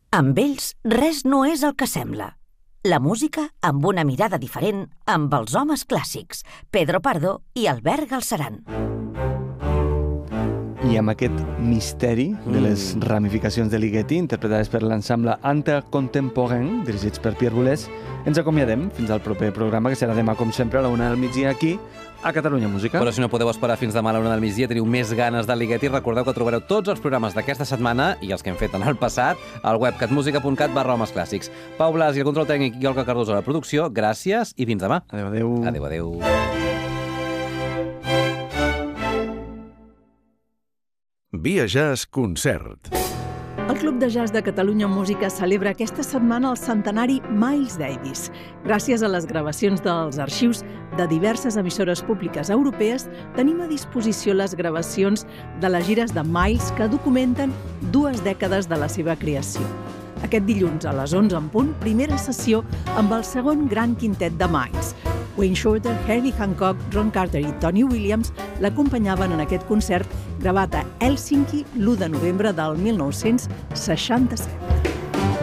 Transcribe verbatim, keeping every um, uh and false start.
Amb ells, res no és el que sembla. La música amb una mirada diferent amb els homes clàssics, Pedro Pardo i Albert Galceran. I amb aquest misteri de les ramificacions de Ligeti, interpretades per l'ensemble Anta Contemporain, dirigits per Pierre Boulez, ens acomiadem fins al proper programa, que serà demà, com sempre, a la una del migdia aquí, a Catalunya Música. Però si no podeu esperar fins demà a la una del migdia, teniu més ganes de Ligeti, recordeu que trobareu tots els programes d'aquesta setmana i els que hem fet en el passat al web catmusica.cat barra homes clàssics. Pau Blas i el control tècnic i Olga Cardoso a la producció, gràcies i fins demà. Adéu, adéu. Adéu, adéu. Via Jazz Concert. El Club de Jazz de Catalunya Música celebra aquesta setmana el centenari Miles Davis. Gràcies a les gravacions dels arxius de diverses emissores públiques europees, tenim a disposició les gravacions de les gires de Miles que documenten dues dècades de la seva creació. Aquest dilluns a les onze en punt, primera sessió amb el segon gran quintet de Miles. Wayne Shorter, Herbie Hancock, Ron Carter i Tony Williams l'acompanyaven en aquest concert gravat a Hèlsinki l'u de novembre del mil nou-cents seixanta-set.